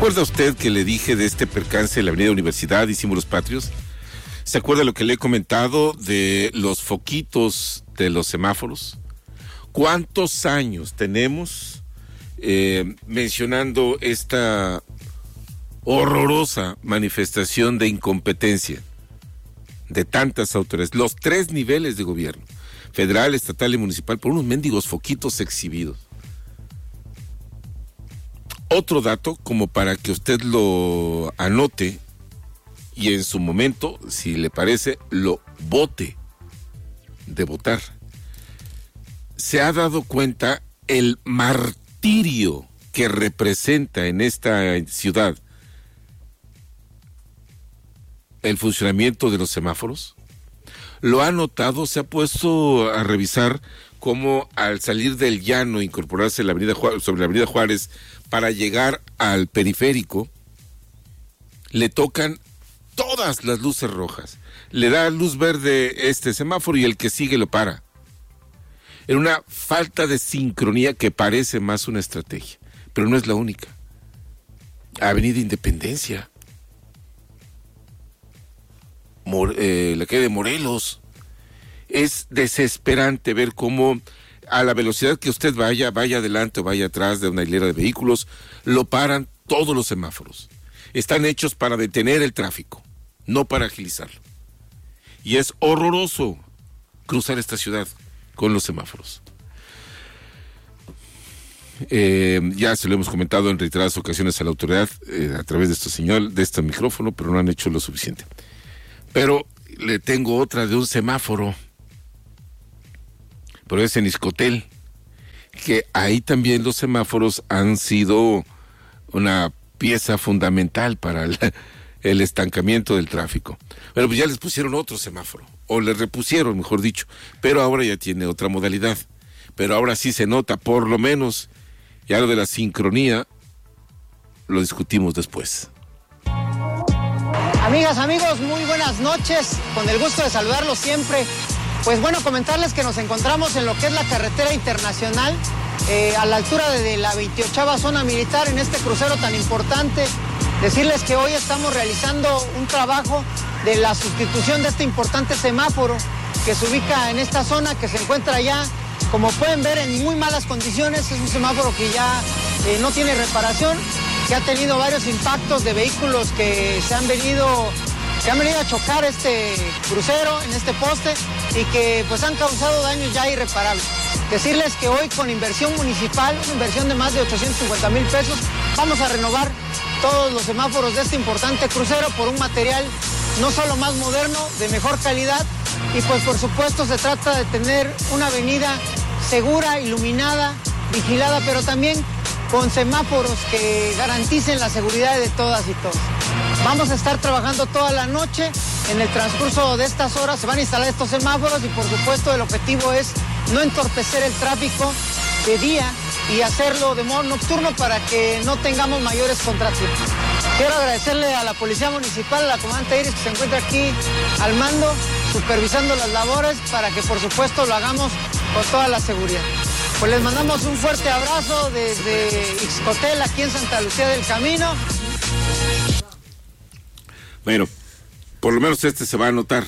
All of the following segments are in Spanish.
acuerda usted que le dije de este percance en la Avenida Universidad y Símbolos Patrios? ¿Se acuerda lo que le he comentado de los foquitos de los semáforos? ¿Cuántos años tenemos mencionando esta horrorosa manifestación de incompetencia de tantas autoridades, los 3 niveles de gobierno, federal, estatal y municipal, por unos mendigos foquitos exhibidos? Otro dato, como para que usted lo anote y en su momento, si le parece, lo vote de votar. Se ha dado cuenta el martirio que representa en esta ciudad el funcionamiento de los semáforos. Lo ha notado, se ha puesto a revisar cómo al salir del llano, incorporarse en la avenida sobre la avenida Juárez para llegar al periférico, le tocan todas las luces rojas. Le da luz verde este semáforo y el que sigue lo para. En una falta de sincronía que parece más una estrategia, pero no es la única. Avenida Independencia, la calle de Morelos. Es desesperante ver cómo a la velocidad que usted vaya adelante o vaya atrás de una hilera de vehículos, lo paran todos los semáforos. Están hechos para detener el tráfico, no para agilizarlo. Y es horroroso cruzar esta ciudad con los semáforos. Ya se lo hemos comentado en reiteradas ocasiones a la autoridad a través de este micrófono, pero no han hecho lo suficiente. Pero le tengo otra de un semáforo, pero es en Izcotel, que ahí también los semáforos han sido una pieza fundamental para el estancamiento del tráfico. Bueno, pues ya les pusieron otro semáforo, o les repusieron, mejor dicho, pero ahora ya tiene otra modalidad. Pero ahora sí se nota, por lo menos, ya lo de la sincronía lo discutimos después. Amigas, amigos, muy buenas noches, con el gusto de saludarlos siempre. Pues bueno, comentarles que nos encontramos en lo que es la carretera internacional, a la altura de la 28ª zona militar, en este crucero tan importante. Decirles que hoy estamos realizando un trabajo de la sustitución de este importante semáforo que se ubica en esta zona, que se encuentra ya, como pueden ver, en muy malas condiciones. Es un semáforo que ya no tiene reparación, que ha tenido varios impactos de vehículos que se han venido a chocar este crucero en este poste y que pues han causado daños ya irreparables. Decirles que hoy con inversión municipal, una inversión de más de 850,000 pesos, vamos a renovar todos los semáforos de este importante crucero por un material no solo más moderno, de mejor calidad, y pues por supuesto se trata de tener una avenida segura, iluminada, vigilada, pero también con semáforos que garanticen la seguridad de todas y todos. Vamos a estar trabajando toda la noche. En el transcurso de estas horas se van a instalar estos semáforos y por supuesto el objetivo es no entorpecer el tráfico de día y hacerlo de modo nocturno para que no tengamos mayores contratiempos. Quiero agradecerle a la Policía Municipal, a la comandante Iris, que se encuentra aquí al mando, supervisando las labores para que por supuesto lo hagamos con toda la seguridad. Pues les mandamos un fuerte abrazo desde Ixcotel, aquí en Santa Lucía del Camino. Bueno, por lo menos este se va a notar.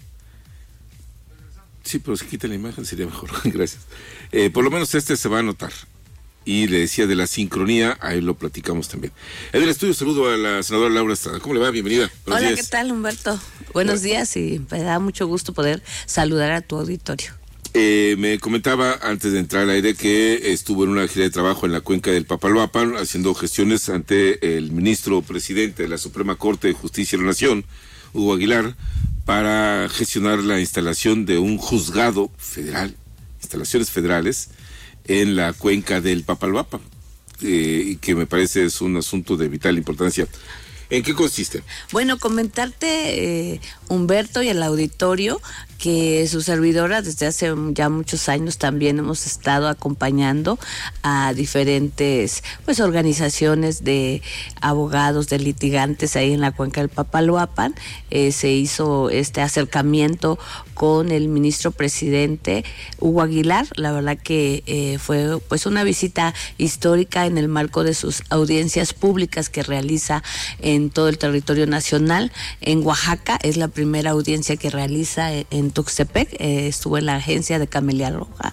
Sí, pero si quita la imagen sería mejor. Gracias. Por lo menos este se va a notar. Y le decía de la sincronía, ahí lo platicamos también. En el estudio saludo a la senadora Laura Estrada. ¿Cómo le va? Bienvenida. Buenos días. ¿Qué tal, Humberto? Buenos días y me da mucho gusto poder saludar a tu auditorio. Me comentaba antes de entrar al aire que estuvo en una gira de trabajo en la cuenca del Papaloapan haciendo gestiones ante el ministro presidente de la Suprema Corte de Justicia de la Nación, Hugo Aguilar, para gestionar la instalación de un juzgado federal, instalaciones federales, en la cuenca del Papaloapan, que me parece es un asunto de vital importancia. ¿En qué consiste? Bueno, comentarte, Humberto, y al auditorio, que su servidora desde hace ya muchos años también hemos estado acompañando a diferentes pues organizaciones de abogados, de litigantes ahí en la cuenca del Papaloapan. Se hizo este acercamiento con el ministro presidente Hugo Aguilar. La verdad que fue pues una visita histórica en el marco de sus audiencias públicas que realiza en todo el territorio nacional. En Oaxaca es la primera audiencia que realiza en Tuxtepec. Estuvo en la agencia de Camelia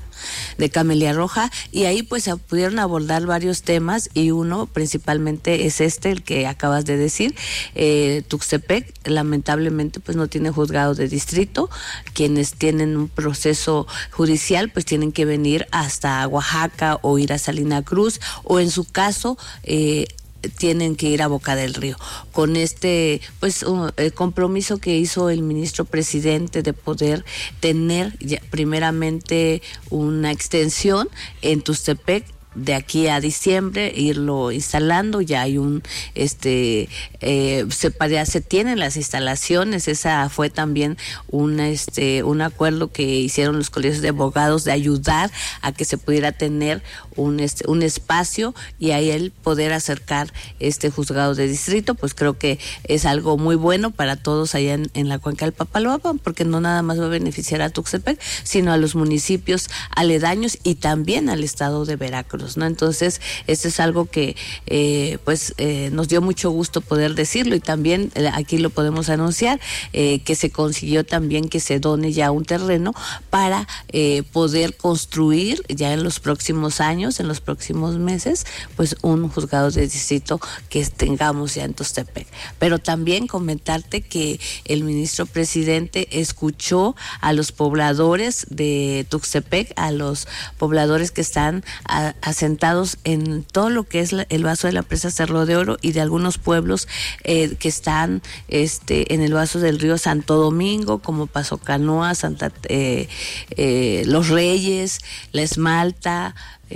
Roja, y ahí pues pudieron abordar varios temas, y uno principalmente es el que acabas de decir. Tuxtepec lamentablemente pues no tiene juzgado de distrito. Quienes tienen un proceso judicial pues tienen que venir hasta Oaxaca o ir a Salina Cruz, o en su caso tienen que ir a Boca del Río. Con pues el compromiso que hizo el ministro presidente de poder tener primeramente una extensión en Tuxtepec de aquí a diciembre, irlo instalando. Ya hay se tienen las instalaciones. Esa fue también un acuerdo que hicieron los colegios de abogados de ayudar a que se pudiera tener un espacio, y ahí el poder acercar este juzgado de distrito. Pues creo que es algo muy bueno para todos allá en la cuenca del Papaloapan, porque no nada más va a beneficiar a Tuxtepec, sino a los municipios aledaños y también al estado de Veracruz, ¿no? Entonces, esto es algo que nos dio mucho gusto poder decirlo, y también aquí lo podemos anunciar, que se consiguió también que se done ya un terreno para poder construir ya en los próximos años, en los próximos meses, pues un juzgado de distrito que tengamos ya en Tuxtepec. Pero también comentarte que el ministro presidente escuchó a los pobladores de Tuxtepec, a los pobladores que están asentados en todo lo que es el vaso de la presa Cerro de Oro, y de algunos pueblos que están en el vaso del río Santo Domingo, como Paso Canoa, Los Reyes, La Esmalta,